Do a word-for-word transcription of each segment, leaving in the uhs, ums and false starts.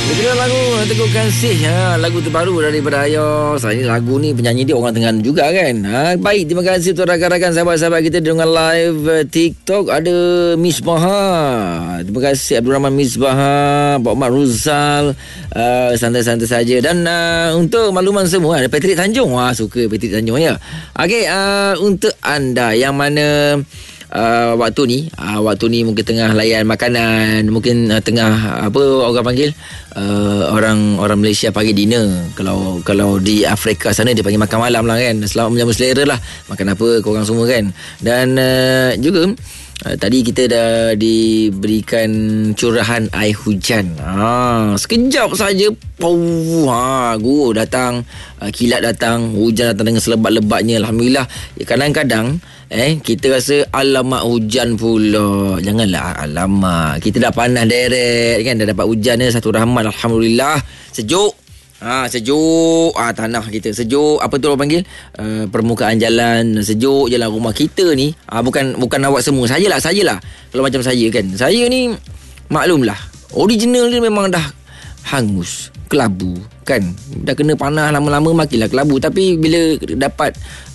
Itulah lagu Teguh Kasih, ha, lagu terbaru daripada Ayos. Ini lagu ni penyanyi dia orang Terengganu juga kan. Ha, baik, terima kasih untuk rakan-rakan sahabat-sahabat kita dengan live uh, TikTok. Ada Misbaha, terima kasih Abdul Rahman Misbaha, Pak Mat Ruzal, uh, santai-santai saja. Dan uh, untuk makluman semua, ada Patrick Tanjung. Wah, suka Patrick Tanjung ya. Okey, uh, untuk anda yang mana Uh, waktu ni uh, waktu ni mungkin tengah layan makanan, mungkin uh, tengah apa orang panggil uh, orang orang Malaysia pagi dinner. Kalau kalau di Afrika sana dia panggil makan malam lah kan. Selamat menyambut selera lah, makan apa korang semua kan. Dan uh, juga Uh, tadi kita dah diberikan curahan air hujan. Ha, sekejap saja, pau, ha, guru datang, uh, kilat datang, hujan datang dengan selebat-lebatnya. Alhamdulillah. Kadang-kadang eh kita rasa alamak hujan pula. Janganlah alamak. Kita dah panas direct kan, dah dapat hujan ni satu rahmat. Alhamdulillah. Sejuk. Ha, sejuk ah, tanah kita sejuk, apa tu orang panggil uh, permukaan jalan sejuk, jalan rumah kita ni ah, bukan bukan awak semua, sajalah sajalah kalau macam saya kan, saya ni maklumlah original dia memang dah hangus, kelabu kan, dah kena panah lama-lama makinlah kelabu. Tapi bila dapat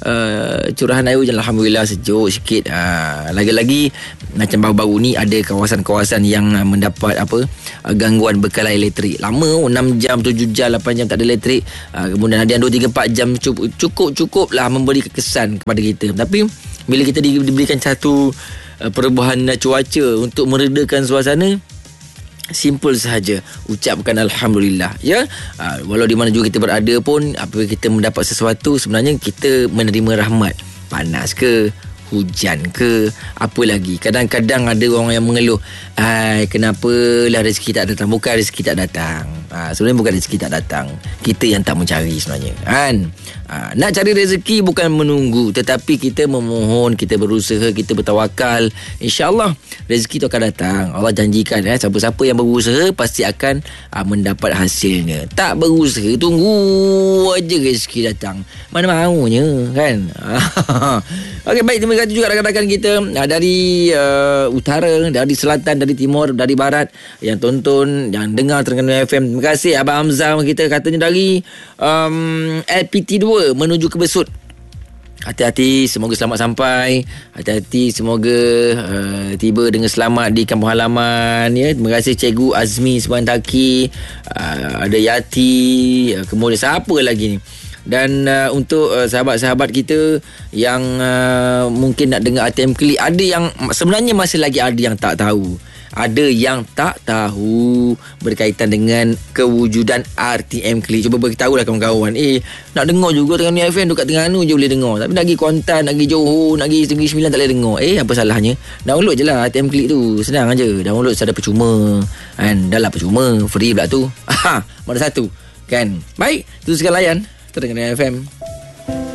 uh, curahan air hujan, alhamdulillah sejuk sikit. uh, Lagi-lagi macam baru-baru ni ada kawasan-kawasan yang uh, mendapat apa uh, gangguan bekalan elektrik lama, enam jam, tujuh jam, lapan jam tak ada elektrik. uh, Kemudian ada yang dua, tiga, empat jam, cukup-cukup lah memberi kekesan kepada kita. Tapi bila kita di, diberikan satu uh, perubahan uh, cuaca untuk meredakan suasana, simple sahaja, ucapkan alhamdulillah ya. Uh, walau di mana juga kita berada pun, apabila kita mendapat sesuatu, sebenarnya kita menerima rahmat. Panas ke, hujan ke, apa lagi. Kadang-kadang ada orang yang mengeluh, ai kenapalah rezeki tak datang. Bukan rezeki tak datang, ha, sebenarnya bukan rezeki tak datang, kita yang tak mencari sebenarnya kan. ha, Nak cari rezeki bukan menunggu, tetapi kita memohon, kita berusaha, kita bertawakal, InsyaAllah rezeki itu akan datang. Allah janjikan eh, siapa-siapa yang berusaha pasti akan ha, mendapat hasilnya. Tak berusaha, tunggu aja rezeki datang, mana maunya kan. Okey, baik, terima kasih juga rakan-rakan kita dari uh, utara, dari selatan, dari timur, dari barat yang tonton, yang dengar Terengganu F M. Terima kasih Abang Hamzah kita, katanya dari um, L P T dua menuju ke Besut. Hati-hati, semoga selamat sampai. Hati-hati, semoga uh, tiba dengan selamat di kampung halaman ya. Terima kasih Cikgu Azmi Subantaki, uh, ada Yati, uh, kemudian siapa lagi ni. Dan uh, untuk uh, sahabat-sahabat kita yang uh, mungkin nak dengar R T M Klik, ada yang sebenarnya masih lagi ada yang tak tahu. Ada yang tak tahu berkaitan dengan kewujudan R T M Klik. Cuba beritahulah kawan-kawan. Eh, nak dengar juga Terengganu F M, dekat Terengganu je boleh dengar. Tapi nak pergi Kuantan, nak pergi Johor, nak pergi Negeri Sembilan tak boleh dengar. Eh, apa salahnya? Download je lah R T M Klik tu. Senang aja. Download secara percuma. Kan? Dah lah percuma. Free pula tu. Aha, mana satu. Kan? Baik, teruskan layan Terengganu F M.